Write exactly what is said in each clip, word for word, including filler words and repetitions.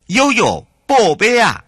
悠悠宝贝啊！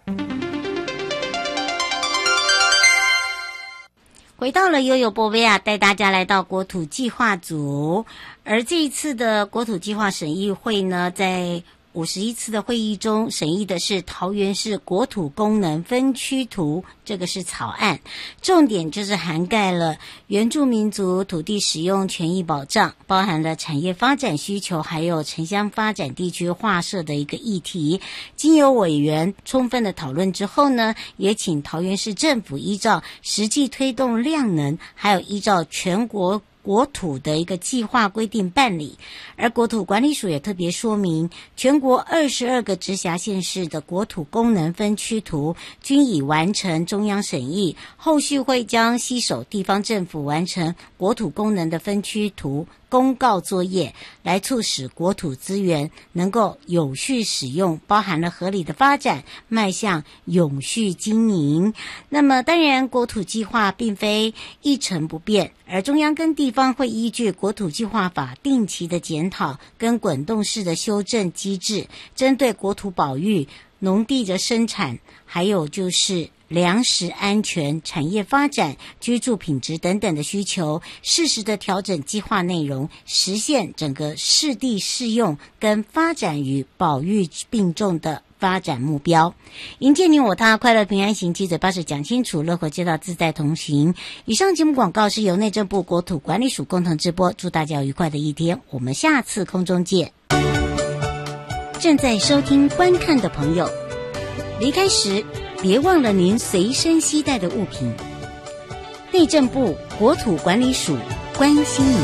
回到了悠悠波威啊，带大家来到国土计划组。而这一次的国土计划审议会呢，在五十一次的会议中审议的是桃园市国土功能分区图，这个是草案，重点就是涵盖了原住民族土地使用权益保障，包含了产业发展需求，还有城乡发展地区划设的一个议题。经由委员充分的讨论之后呢，也请桃园市政府依照实际推动量能，还有依照全国国土的一个计划规定办理。而国土管理署也特别说明，全国二十二个直辖县市的国土功能分区图均已完成中央审议，后续会将携手地方政府完成国土功能的分区图公告作业，来促使国土资源能够有序使用，包含了合理的发展，迈向永续经营。那么当然国土计划并非一成不变，而中央跟地方会依据国土计划法定期的检讨跟滚动式的修正机制，针对国土保育、农地的生产，还有就是粮食安全、产业发展、居住品质等等的需求，适时的调整计划内容，实现整个适地适用跟发展与保育并重的发展目标。迎接你我他，快乐平安行，七嘴八舌讲清楚，乐活街道自在同行。以上节目广告是由内政部国土管理署共同直播，祝大家有愉快的一天，我们下次空中见。正在收听观看的朋友，离开时别忘了您随身携带的物品。内政部国土管理署关心您。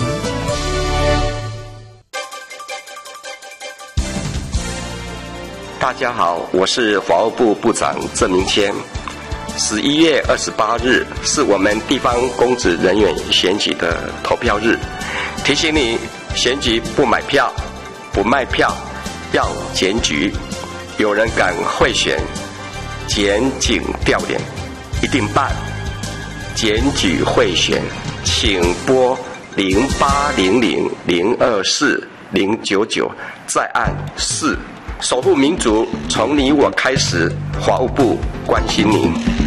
大家好，我是法务部部长郑明谦。十一月二十八日是我们地方公职人员选举的投票日，提醒你，选举不买票、不卖票，要检举。有人敢贿选、检警调脸，一定办。检举贿选，请拨零八零零零二四零九九，再按四。守护民族，从你我开始。法务部关心您。